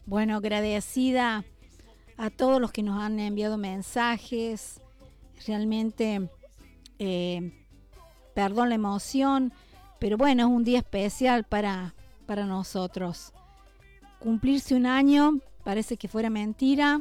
Bueno, agradecida a todos los que nos han enviado mensajes. Realmente, perdón la emoción, pero bueno, es un día especial para nosotros. Cumplirse un año parece que fuera mentira,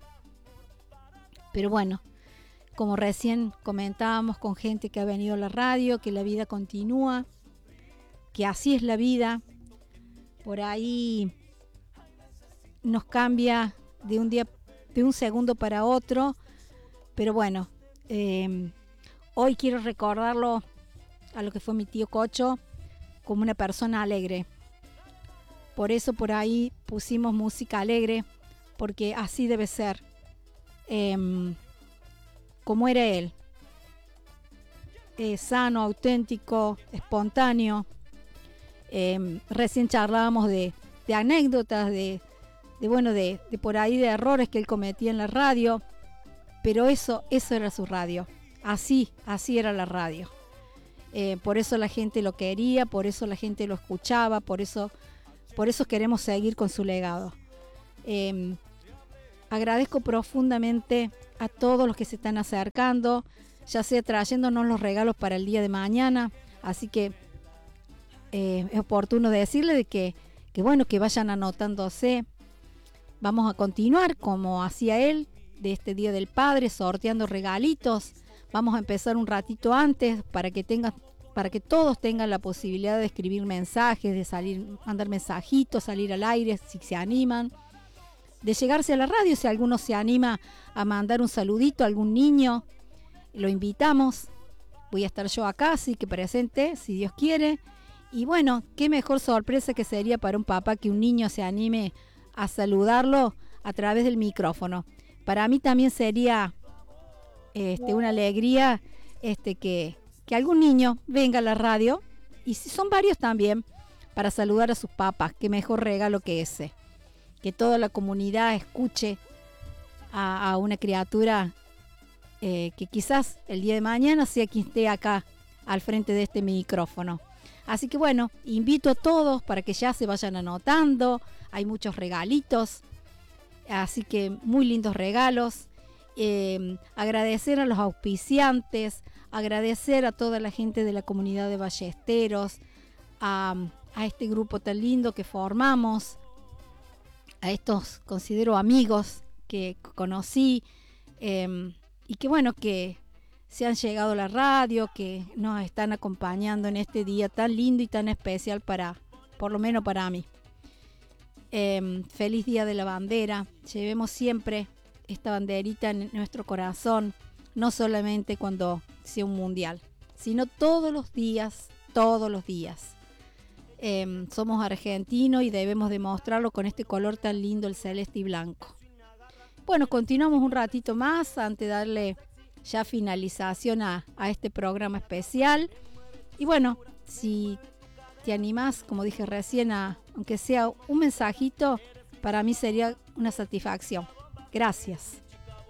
pero bueno, como recién comentábamos con gente que ha venido a la radio, que la vida continúa, que así es la vida. Por ahí nos cambia de un día, de un segundo para otro, pero bueno, hoy quiero recordarlo a lo que fue mi tío Cocho como una persona alegre. Por eso por ahí pusimos música alegre, porque así debe ser, como era él, sano, auténtico, espontáneo. Recién charlábamos de anécdotas, de por ahí de errores que él cometía en la radio, pero eso era su radio, así era la radio. Por eso la gente lo quería, por eso la gente lo escuchaba, por eso queremos seguir con su legado. Agradezco profundamente a todos los que se están acercando, ya sea trayéndonos los regalos para el día de mañana, así que es oportuno decirle de que vayan anotándose. Vamos a continuar como hacía él, de este Día del Padre, sorteando regalitos. Vamos a empezar un ratito antes para que todos tengan la posibilidad de escribir mensajes, de salir, mandar mensajitos, salir al aire si se animan, de llegarse a la radio si alguno se anima a mandar un saludito a algún niño. Lo invitamos. Voy a estar yo acá, así que presente, si Dios quiere. Y bueno, qué mejor sorpresa que sería para un papá que un niño se anime a saludarlo a través del micrófono. Para mí también sería una alegría que algún niño venga a la radio, y si son varios también, para saludar a sus papás. Qué mejor regalo que ese. Que toda la comunidad escuche a una criatura que quizás el día de mañana sea quien esté acá al frente de este micrófono. Así que bueno, invito a todos para que ya se vayan anotando. Hay muchos regalitos, así que muy lindos regalos. Agradecer a los auspiciantes, agradecer a toda la gente de la comunidad de Ballesteros, a este grupo tan lindo que formamos, a estos considero amigos que conocí, y que bueno, que se han llegado a la radio, que nos están acompañando en este día tan lindo y tan especial por lo menos para mí. Feliz Día de la Bandera. Llevemos siempre esta banderita en nuestro corazón, no solamente cuando sea un mundial, sino todos los días. Somos argentinos y debemos demostrarlo con este color tan lindo, el celeste y blanco. Bueno, continuamos un ratito más antes de darle ya finalización a este programa especial. Y bueno, si te animás, como dije recién, aunque sea un mensajito, para mí sería una satisfacción. Gracias.